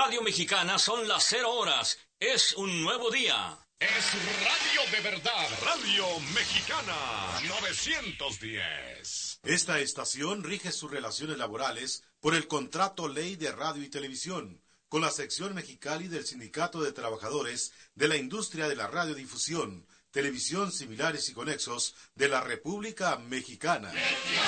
Radio Mexicana son las 0 horas. Es un nuevo día. Es radio de verdad, Radio Mexicana 910. Esta estación rige sus relaciones laborales por el Contrato Ley de Radio y Televisión, con la sección Mexicali del Sindicato de Trabajadores de la Industria de la Radiodifusión, Televisión Similares y Conexos de la República Mexicana.